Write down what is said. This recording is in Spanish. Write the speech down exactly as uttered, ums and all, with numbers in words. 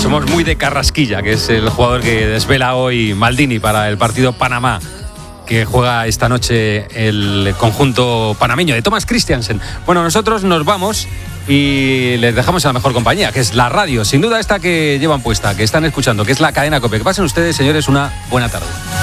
Somos muy de Carrasquilla, que es el jugador que desvela hoy Maldini para el partido Panamá, que juega esta noche el conjunto panameño de Thomas Christiansen. Bueno, nosotros nos vamos y les dejamos a la mejor compañía, que es la radio, sin duda esta que llevan puesta, que están escuchando, que es la cadena COPE. Que pasen ustedes, señores, una buena tarde.